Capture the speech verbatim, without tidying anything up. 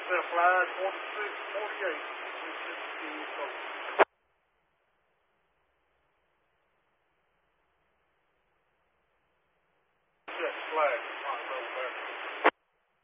Set flag forty-six forty-eight. Mississippi Coast. Set flag. Right over there.